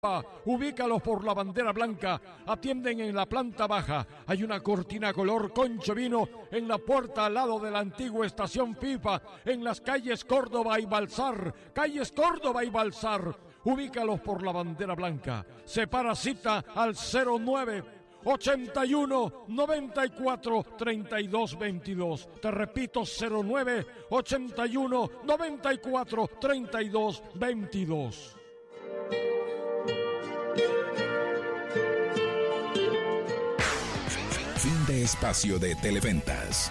Ubícalos por la bandera blanca, atienden en la planta baja. Hay una cortina color concho vino en la puerta al lado de la antigua estación Pipa, en las calles Córdoba y Balsar. Ubícalos por la bandera blanca. Separa cita al 09 81 94 32 22. Te repito, 09 81 94 32 22. Fin de espacio de Televentas.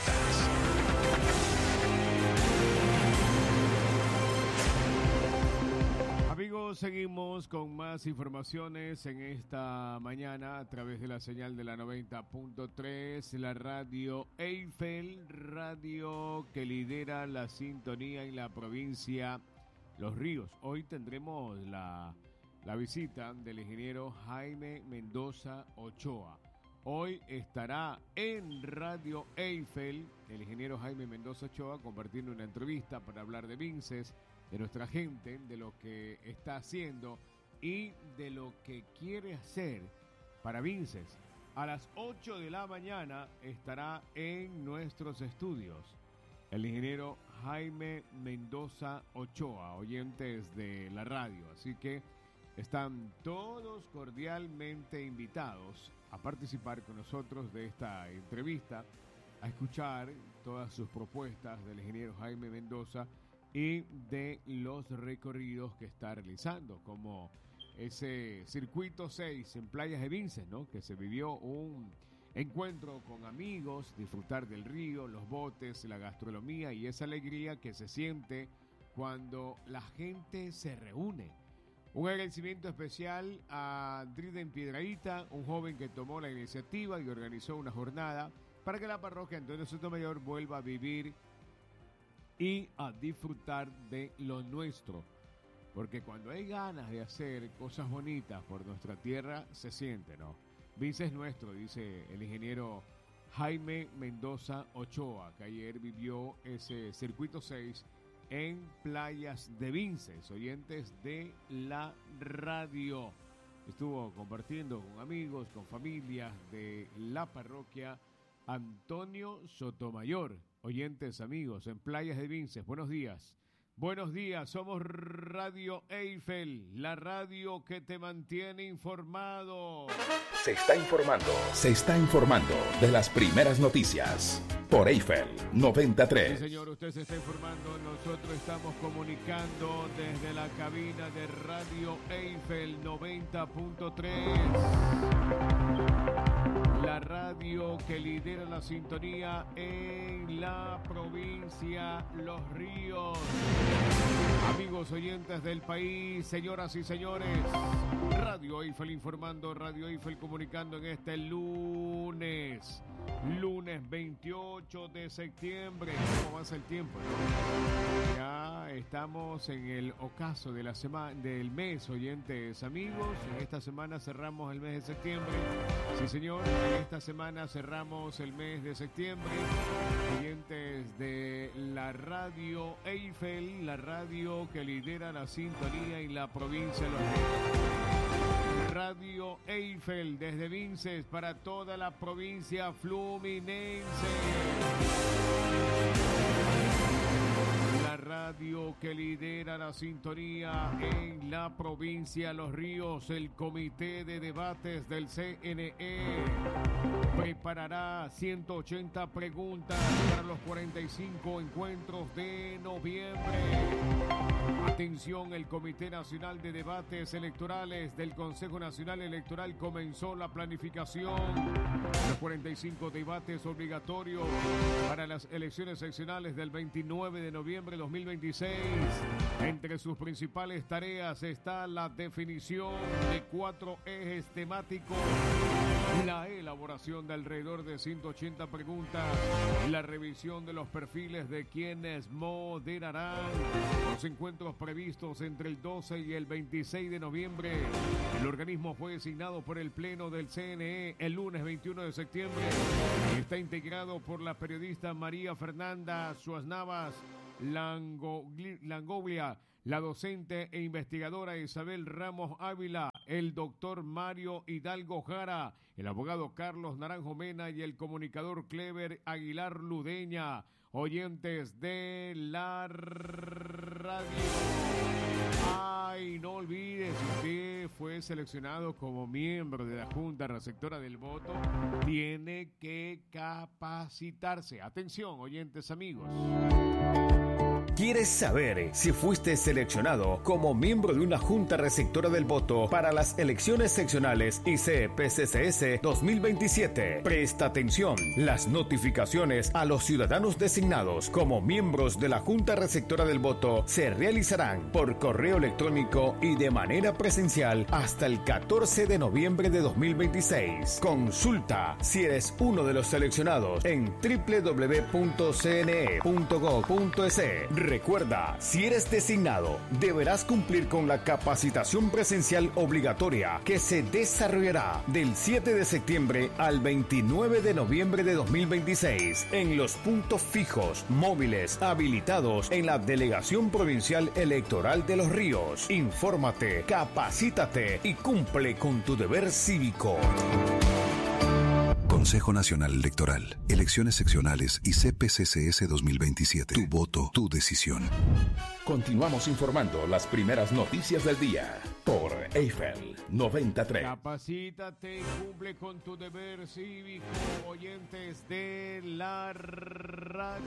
Amigos, seguimos con más informaciones en esta mañana a través de la señal de la 90.3, la radio Eiffel, radio que lidera la sintonía en la provincia Los Ríos. Hoy tendremos la visita del ingeniero Jaime Mendoza Ochoa. Hoy estará en Radio Eiffel el ingeniero Jaime Mendoza Ochoa compartiendo una entrevista para hablar de Vinces, de nuestra gente, de lo que está haciendo y de lo que quiere hacer para Vinces. A las 8 de la mañana estará en nuestros estudios el ingeniero Jaime Mendoza Ochoa, oyentes de la radio. Así que están todos cordialmente invitados a participar con nosotros de esta entrevista, a escuchar todas sus propuestas del ingeniero Jaime Mendoza y de los recorridos que está realizando, como ese circuito 6 en Playas de Vinces, ¿no? Que se vivió un encuentro con amigos, disfrutar del río, los botes, la gastronomía y esa alegría que se siente cuando la gente se reúne. Un agradecimiento especial a Driden Piedradita, un joven que tomó la iniciativa y organizó una jornada para que la parroquia Antonio Sotomayor vuelva a vivir y a disfrutar de lo nuestro. Porque cuando hay ganas de hacer cosas bonitas por nuestra tierra, se siente, ¿no? Vinces es nuestro, dice el ingeniero Jaime Mendoza Ochoa, que ayer vivió ese circuito 6 en Playas de Vinces, oyentes de la radio. Estuvo compartiendo con amigos, con familias de la parroquia Antonio Sotomayor, oyentes amigos en Playas de Vinces. Buenos días. Buenos días, somos Radio Eiffel, la radio que te mantiene informado. Se está informando de las primeras noticias por Eiffel 93. Sí, señor, usted se está informando. Nosotros estamos comunicando desde la cabina de Radio Eiffel 90.3. La radio que lidera la sintonía en la provincia Los Ríos. Amigos oyentes del país, señoras y señores, Radio Eiffel informando, Radio Eiffel comunicando en este lunes 28 de septiembre. ¿Cómo avanza el tiempo? Ya estamos en el ocaso de la semana, del mes, oyentes amigos. En esta semana cerramos el mes de septiembre. Sí, señor, en esta semana cerramos el mes de septiembre. Oyentes de la Radio Eiffel, la radio que lidera la sintonía en la provincia de Los Ríos. Radio Eiffel desde Vinces para toda la provincia fluminense. La radio que lidera la sintonía en la provincia Los Ríos. El Comité de Debates del CNE preparará 180 preguntas para los 45 encuentros de noviembre. Atención, el Comité Nacional de Debates Electorales del Consejo Nacional Electoral comenzó la planificación de los 45 debates obligatorios para las elecciones seccionales del 29 de noviembre de 2026. Entre sus principales tareas está la definición de 4 ejes temáticos, la elaboración de alrededor de 180 preguntas, la revisión de los perfiles de quienes moderarán los encuentros previstos entre el 12 y el 26 de noviembre. El organismo fue designado por el Pleno del CNE el lunes 21 de septiembre y está integrado por la periodista María Fernanda Suaznavas Langoglia, la docente e investigadora Isabel Ramos Ávila, el doctor Mario Hidalgo Jara, el abogado Carlos Naranjo Mena y el comunicador Clever Aguilar Ludeña. Oyentes de la radio. Ay, no olvides, si usted fue seleccionado como miembro de la Junta Receptora del Voto, tiene que capacitarse. Atención, oyentes amigos. ¿Quieres saber si fuiste seleccionado como miembro de una Junta Receptora del Voto para las elecciones seccionales ICPCCS 2027? Presta atención. Las notificaciones a los ciudadanos designados como miembros de la Junta Receptora del Voto se realizarán por correo electrónico y de manera presencial hasta el 14 de noviembre de 2026. Consulta si eres uno de los seleccionados en www.cne.gov.es. Recuerda, si eres designado, deberás cumplir con la capacitación presencial obligatoria que se desarrollará del 7 de septiembre al 29 de noviembre de 2026 en los puntos fijos, móviles, habilitados en la Delegación Provincial Electoral de Los Ríos. Infórmate, capacítate y cumple con tu deber cívico. Consejo Nacional Electoral, elecciones seccionales y CPCCS 2027. Tu voto, tu decisión. Continuamos informando las primeras noticias del día por Eiffel 93. Capacítate y cumple con tu deber cívico, oyentes de la radio.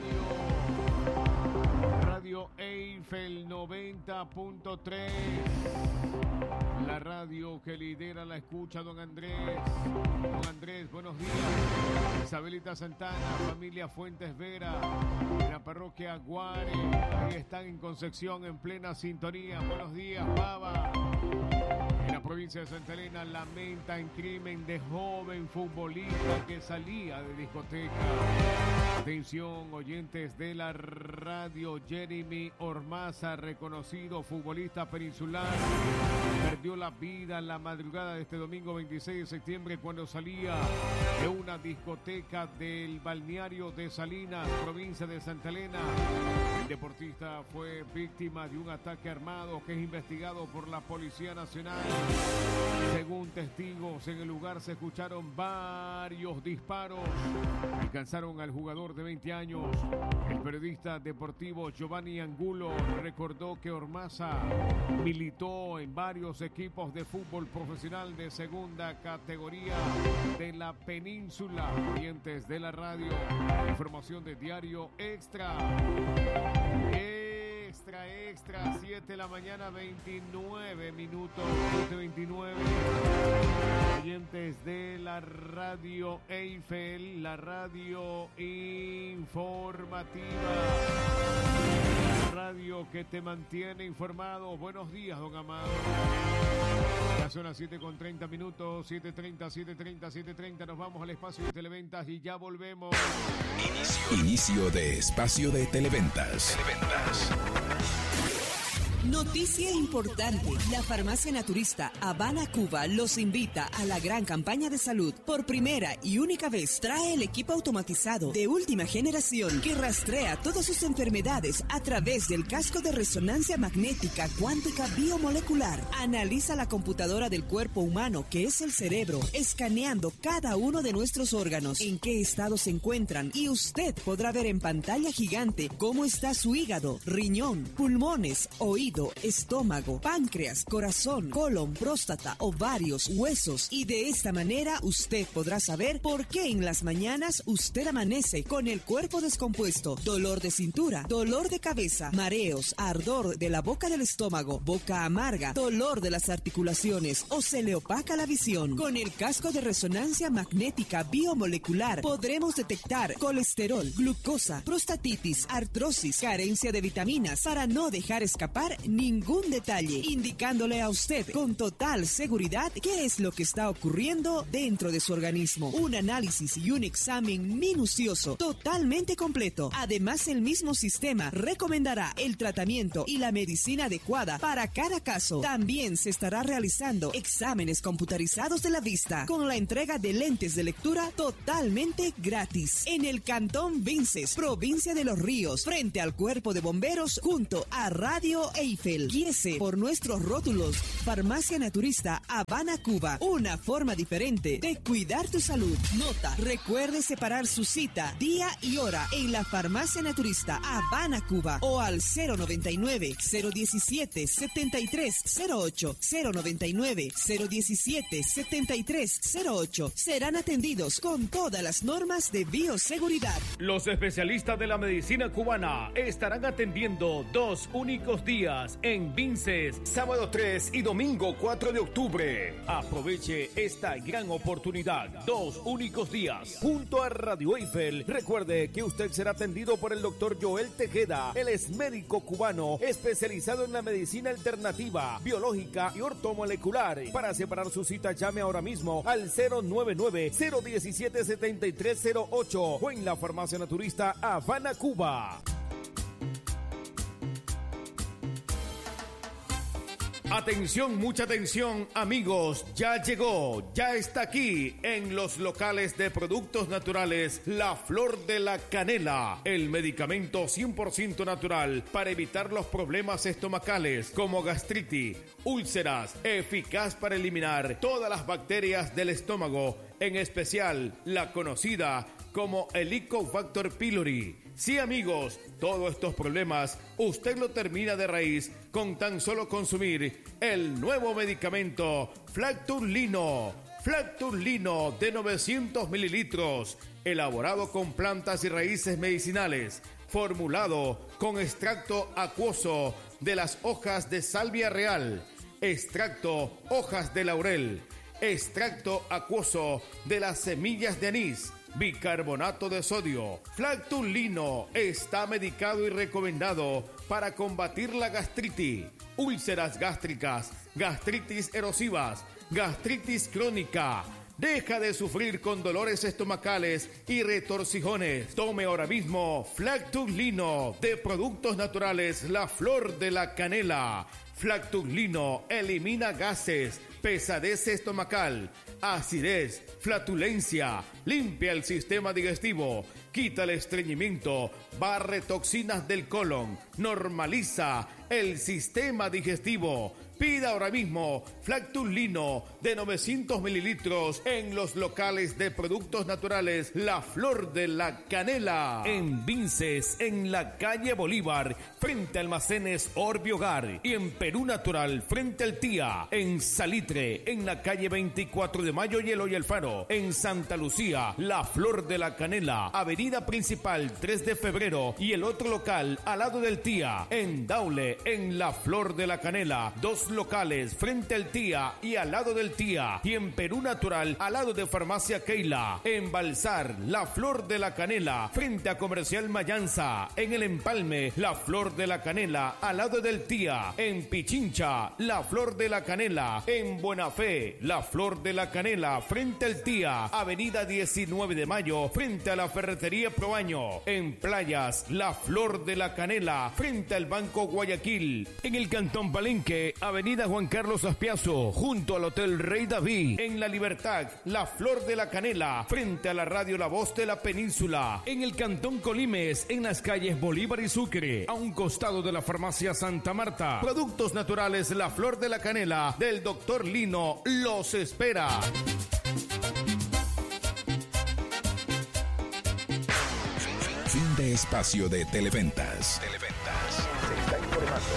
Radio Eiffel 90.3. La radio que lidera la escucha, don Andrés. Don Andrés, buenos días. Isabelita Santana, familia Fuentes Vera, en la parroquia Aguare. Ahí están en Concepción en plena sintonía. Buenos días, Baba. En la provincia de Santa Elena lamentan crimen de joven futbolista que salía de discoteca. Atención, oyentes de la radio. Jeremy Ormaza, reconocido futbolista peninsular, perdió la vida en la madrugada de este domingo 26 de septiembre cuando salía de una discoteca del balneario de Salinas, provincia de Santa Elena. El deportista fue víctima de un ataque armado que es investigado por la Policía Nacional. Según testigos, en el lugar se escucharon varios disparos. Alcanzaron al jugador de 20 años. El periodista deportivo Giovanni Angulo recordó que Ormaza militó en varios equipos de fútbol profesional de segunda categoría de la península. Oyentes de la radio, información de Diario Extra. Extra, 7 de la mañana, 29 minutos, 7:29. Oyentes de la radio Eiffel, la radio informativa. Radio que te mantiene informado. Buenos días, don Amado. Ya son las 7:30 minutos, 7:30. Nos vamos al espacio de Televentas y ya volvemos. Inicio de espacio de Televentas. Noticia importante. La farmacia naturista Habana Cuba los invita a la gran campaña de salud. Por primera y única vez trae el equipo automatizado de última generación que rastrea todas sus enfermedades a través del casco de resonancia magnética cuántica biomolecular. Analiza la computadora del cuerpo humano, que es el cerebro, escaneando cada uno de nuestros órganos, en qué estado se encuentran, y usted podrá ver en pantalla gigante cómo está su hígado, riñón, pulmones, oído, estómago, páncreas, corazón, colon, próstata, ovarios, huesos, y de esta manera usted podrá saber por qué en las mañanas usted amanece con el cuerpo descompuesto, dolor de cintura, dolor de cabeza, mareos, ardor de la boca del estómago, boca amarga, dolor de las articulaciones o se le opaca la visión. Con el casco de resonancia magnética biomolecular podremos detectar colesterol, glucosa, prostatitis, artrosis, carencia de vitaminas, para no dejar escapar ningún detalle, indicándole a usted con total seguridad qué es lo que está ocurriendo dentro de su organismo. Un análisis y un examen minucioso, totalmente completo. Además, el mismo sistema recomendará el tratamiento y la medicina adecuada para cada caso. También se estará realizando exámenes computarizados de la vista con la entrega de lentes de lectura totalmente gratis. En el Cantón Vinces, provincia de Los Ríos, frente al Cuerpo de Bomberos, junto a Radio Eiffel. Eiffel. Guíese por nuestros rótulos. Farmacia Naturista Habana, Cuba. Una forma diferente de cuidar tu salud. Nota, recuerde separar su cita, día y hora en la Farmacia Naturista Habana, Cuba o al 099-017-7308. 099-017-7308. Serán atendidos con todas las normas de bioseguridad. Los especialistas de la medicina cubana estarán atendiendo 2 únicos días en Vinces, sábado 3 y domingo 4 de octubre. Aproveche esta gran oportunidad. 2 únicos días junto a Radio Eiffel. Recuerde que usted será atendido por el doctor Joel Tejeda. Él es médico cubano especializado en la medicina alternativa, biológica y ortomolecular. Para separar su cita, llame ahora mismo al 099-017-7308 o en la Farmacia Naturista Habana, Cuba. Atención, mucha atención, amigos, ya llegó, ya está aquí en los locales de productos naturales La Flor de la Canela, el medicamento 100% natural para evitar los problemas estomacales como gastritis, úlceras, eficaz para eliminar todas las bacterias del estómago, en especial la conocida como Helicobacter pylori. Sí, amigos, todos estos problemas usted lo termina de raíz con tan solo consumir el nuevo medicamento Flacturlino. Flacturlino de 900 mililitros, elaborado con plantas y raíces medicinales, formulado con extracto acuoso de las hojas de salvia real, extracto hojas de laurel, extracto acuoso de las semillas de anís, bicarbonato de sodio. Flacturlino está medicado y recomendado para combatir la gastritis, úlceras gástricas, gastritis erosivas, gastritis crónica. Deja de sufrir con dolores estomacales y retorcijones. Tome ahora mismo Flacturlino de Productos Naturales La Flor de la Canela. Flacturlino elimina gases, pesadez estomacal, acidez, flatulencia, limpia el sistema digestivo, quita el estreñimiento, barre toxinas del colon, normaliza el sistema digestivo. Pida ahora mismo Flacturlino de 900 mililitros en los locales de productos naturales La Flor de la Canela. En Vinces, en la calle Bolívar, frente a Almacenes Orbiogar. Y en Perú Natural, frente al Tía. En Salitre, en la calle 24 de Mayo y el Faro. En Santa Lucía, La Flor de la Canela. Avenida Principal, 3 de febrero. Y el otro local, al lado del Tía. En Daule, en La Flor de la Canela. 2 locales frente al Tía y al lado del Tía, y en Perú Natural al lado de Farmacia Keila. En Balsar, La Flor de la Canela frente a Comercial Mayanza. En El Empalme, La Flor de la Canela al lado del Tía. En Pichincha, La Flor de la Canela. En Buena Fe, La Flor de la Canela frente al Tía. Avenida 19 de Mayo frente a la Ferretería Proaño. En Playas, La Flor de la Canela frente al Banco Guayaquil. En el Cantón Palenque, Avenida Juan Carlos Aspiazo, junto al Hotel Rey David. En La Libertad, La Flor de la Canela, frente a la radio La Voz de la Península. En el Cantón Colimes, en las calles Bolívar y Sucre, a un costado de la Farmacia Santa Marta. Productos Naturales La Flor de la Canela, del Dr. Lino, los espera. Fin de espacio de Televentas. Se está informando.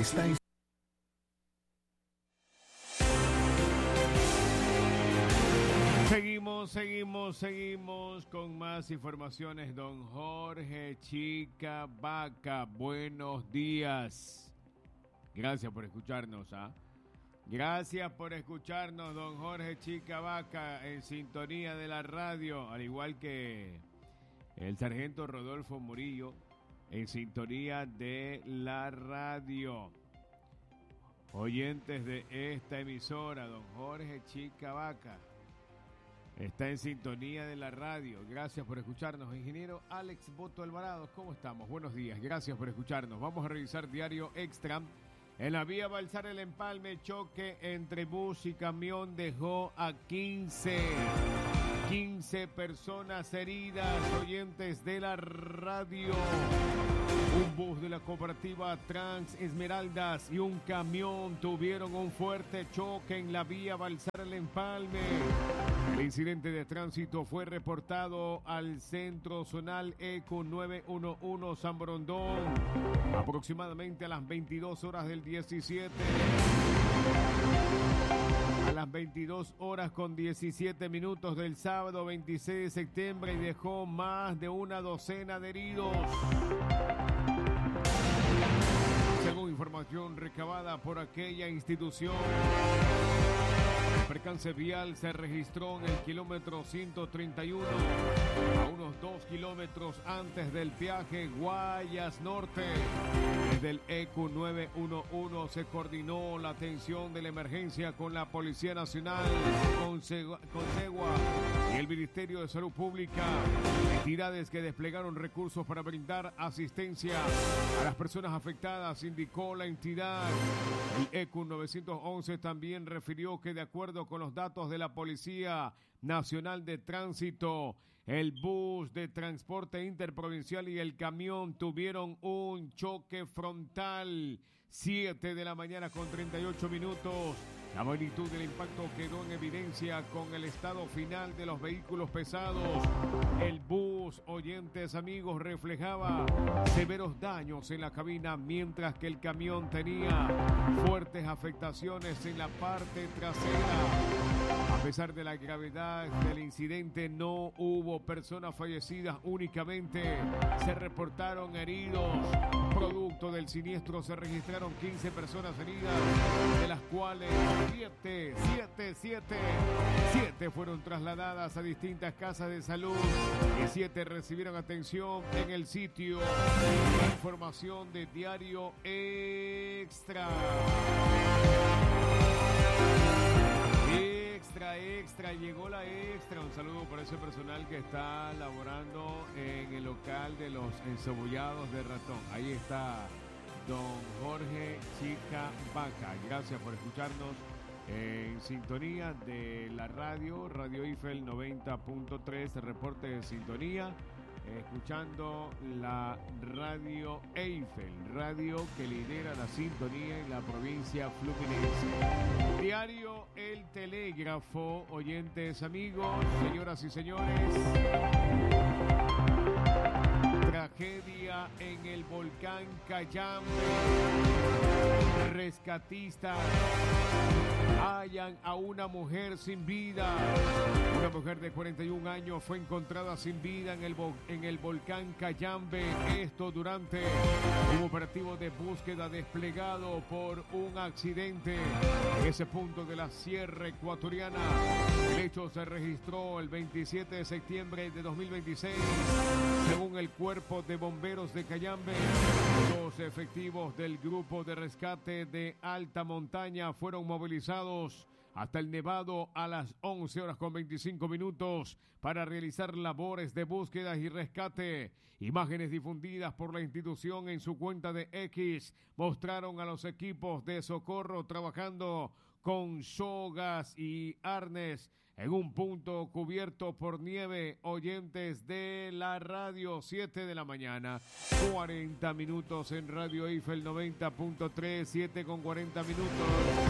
Seguimos con más informaciones. Don Jorge Chica Vaca, buenos días. Gracias por escucharnos, Gracias por escucharnos, don Jorge Chica Vaca, en sintonía de la radio, al igual que el sargento Rodolfo Murillo, en sintonía de la radio. Oyentes de esta emisora, don Jorge Chica Vaca está en sintonía de la radio. Gracias por escucharnos. Ingeniero Alex Boto Alvarado, ¿cómo estamos? Buenos días, gracias por escucharnos. Vamos a revisar Diario Extra. En la vía Balsar El Empalme, choque entre bus y camión dejó a 15 15 personas heridas, oyentes de la radio. Un bus de la cooperativa Trans Esmeraldas y un camión tuvieron un fuerte choque en la vía Balsar El Empalme. El incidente de tránsito fue reportado al Centro Zonal ECU 911 San Borondón aproximadamente a las 22 horas del 17. A las 22 horas con 17 minutos del sábado 26 de septiembre y dejó más de una docena de heridos. Según información recabada por aquella institución, el percance vial se registró en el kilómetro 131, a unos 2 kilómetros antes del peaje Guayas Norte. Desde el ECU 911 se coordinó la atención de la emergencia con la Policía Nacional, con Segua y el Ministerio de Salud Pública, entidades que desplegaron recursos para brindar asistencia a las personas afectadas, indicó la entidad. El ECU 911 también refirió que de acuerdo con los datos de la Policía Nacional de Tránsito, el bus de transporte interprovincial y el camión tuvieron un choque frontal. 7 de la mañana con 38 minutos. La magnitud del impacto quedó en evidencia con el estado final de los vehículos pesados. El bus, oyentes amigos, reflejaba severos daños en la cabina, mientras que el camión tenía fuertes afectaciones en la parte trasera. A pesar de la gravedad del incidente, no hubo personas fallecidas, únicamente se reportaron heridos. Producto del siniestro se registraron 15 personas heridas, de las cuales 7 fueron trasladadas a distintas casas de salud y 7 recibieron atención en el sitio. Información de Diario Extra. Extra, llegó la extra. Un saludo para ese personal que está laborando en el local de los encebollados de ratón. Ahí está don Jorge Chica Vaca. Gracias por escucharnos en sintonía de la Radio Eiffel 90.3, reporte de sintonía. Escuchando la Radio Eiffel, radio que lidera la sintonía en la provincia fluminense. Diario El Telégrafo, oyentes amigos, señoras y señores. Tragedia en el volcán Cayambe. Rescatistas hallan a una mujer sin vida. Una mujer de 41 años fue encontrada sin vida en el volcán Cayambe. Esto durante un operativo de búsqueda desplegado por un accidente en ese punto de la Sierra Ecuatoriana. El hecho se registró el 27 de septiembre de 2026. Según el Cuerpo de Bomberos de Cayambe, los efectivos del grupo de rescate de alta montaña fueron movilizados hasta el Nevado a las 11 horas con 25 minutos para realizar labores de búsqueda y rescate. Imágenes difundidas por la institución en su cuenta de X mostraron a los equipos de socorro trabajando con sogas y arnés en un punto cubierto por nieve. Oyentes de la radio, 7 de la mañana, 40 minutos en Radio Eiffel 90.3, 7 con 40 minutos.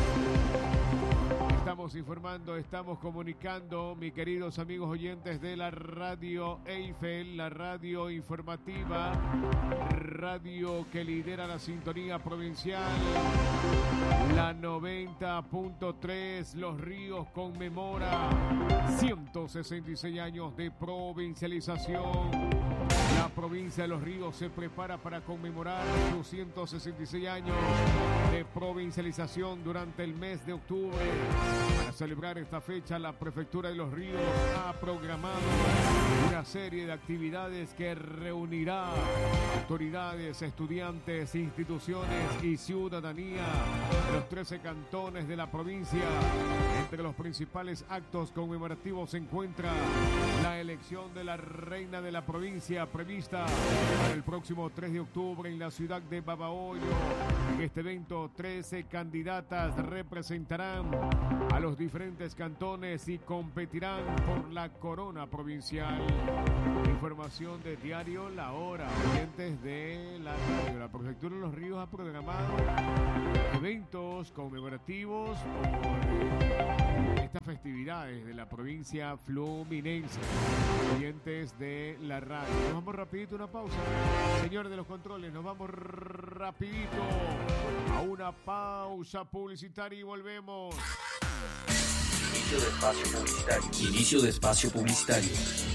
Estamos informando, estamos comunicando, mis queridos amigos oyentes de la Radio Eiffel, la radio informativa, radio que lidera la sintonía provincial, la 90.3. Los Ríos conmemora 166 años de provincialización. La provincia de Los Ríos se prepara para conmemorar sus 166 años de provincialización durante el mes de octubre. Para celebrar esta fecha, la Prefectura de Los Ríos ha programado una serie de actividades que reunirá autoridades, estudiantes, instituciones y ciudadanía de los 13 cantones de la provincia. Entre los los principales actos conmemorativos se encuentra la elección de la reina de la provincia prevista para el próximo 3 de octubre en la ciudad de Babahoyo. En este evento, 13 candidatas representarán a los diferentes cantones y competirán por la corona provincial. Información de Diario La Hora. Oyentes de la radio, la Prefectura de Los Ríos ha programado eventos conmemorativos por estas festividades de la provincia fluminense. Oyentes de la radio. Nos vamos rapidito a una pausa. Señores de los controles, nos vamos rapidito a una pausa publicitaria y volvemos. Inicio de espacio publicitario. Inicio de espacio publicitario.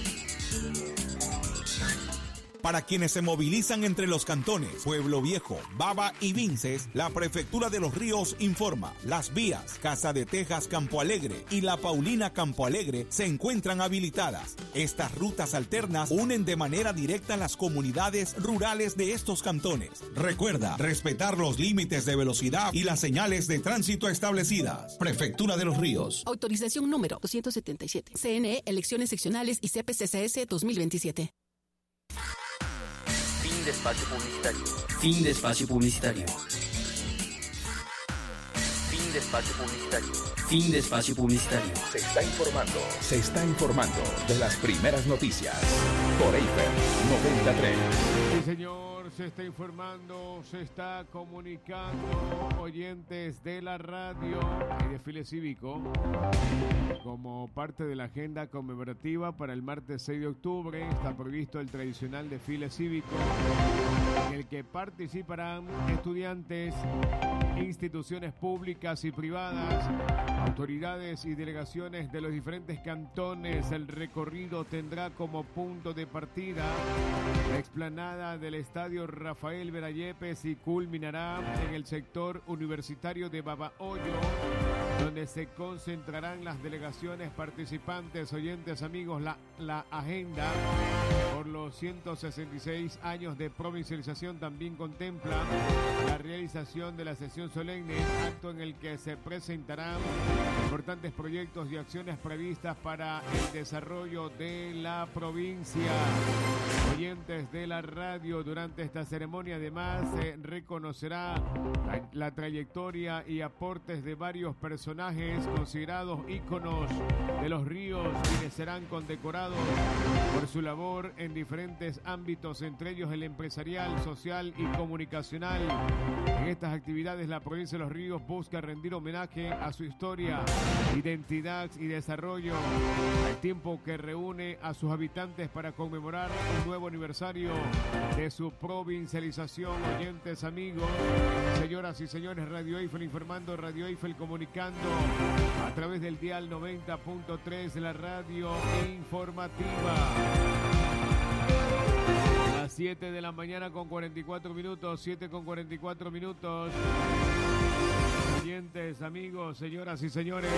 Para quienes se movilizan entre los cantones Pueblo Viejo, Baba y Vinces, la Prefectura de Los Ríos informa: las vías Casa de Tejas Campo Alegre y La Paulina Campo Alegre se encuentran habilitadas. Estas rutas alternas unen de manera directa las comunidades rurales de estos cantones. Recuerda respetar los límites de velocidad y las señales de tránsito establecidas. Prefectura de Los Ríos. Autorización número 277. CNE, Elecciones Seccionales y CPCCS 2027. Fin de espacio publicitario. Fin de espacio publicitario. Fin de espacio publicitario. Fin de espacio publicitario. Se está informando de las primeras noticias por Eiffel 93. Sí, señor, se está informando, se está comunicando. Oyentes de la radio, hay desfile cívico como parte de la agenda conmemorativa para el martes 6 de octubre. Está previsto el tradicional desfile cívico en el que participarán estudiantes, instituciones públicas y privadas, autoridades y delegaciones de los diferentes cantones. El recorrido tendrá como punto de partida la explanada del Estadio Rafael Verayepes y culminará en el sector universitario de Babahoyo, donde se concentrarán las delegaciones participantes. Oyentes, amigos, la agenda por los 166 años de provincialización también contempla la realización de la sesión solemne, acto en el que se presentarán importantes proyectos y acciones previstas para el desarrollo de la provincia. Oyentes de la radio, durante esta ceremonia además se reconocerá la trayectoria y aportes de varios personajes considerados íconos de Los Ríos, quienes serán condecorados por su labor en diferentes ámbitos, entre ellos el empresarial, social y comunicacional. En estas actividades, la provincia de Los Ríos busca rendir homenaje a su historia, identidad y desarrollo, al tiempo que reúne a sus habitantes para conmemorar un nuevo aniversario de su provincialización. Oyentes, amigos, señoras y señores, Radio Eiffel informando, Radio Eiffel comunicando a través del dial 90.3 de la radio informativa. 7 de la mañana con 44 minutos, 7 con 44 minutos. Oyentes, amigos, señoras y señores,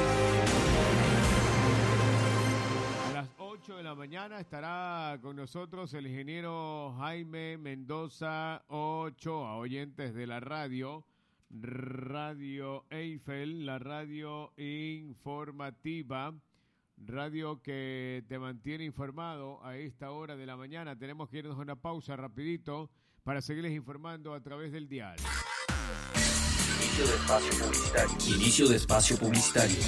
a las 8 de la mañana estará con nosotros el ingeniero Jaime Mendoza Ochoa. Oyentes de la radio, Radio Eiffel, la radio informativa. Radio que te mantiene informado a esta hora de la mañana. Tenemos que irnos a una pausa rapidito para seguirles informando a través del dial. Inicio de espacio publicitario. Inicio de espacio publicitario.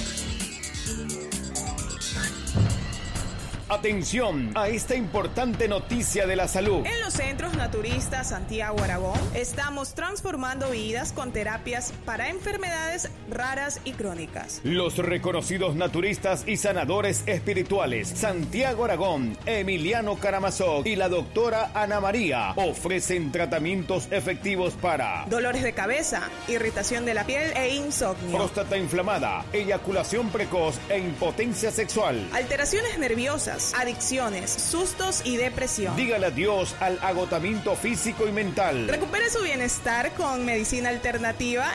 Atención a esta importante noticia de la salud. En los centros naturistas Santiago Aragón estamos transformando vidas con terapias para enfermedades raras y crónicas. Los reconocidos naturistas y sanadores espirituales Santiago Aragón, Emiliano Karamazov y la doctora Ana María ofrecen tratamientos efectivos para dolores de cabeza, irritación de la piel e insomnio, próstata inflamada, eyaculación precoz e impotencia sexual, alteraciones nerviosas, adicciones, sustos y depresión. Dígale adiós al agotamiento físico y mental. Recupere su bienestar con medicina alternativa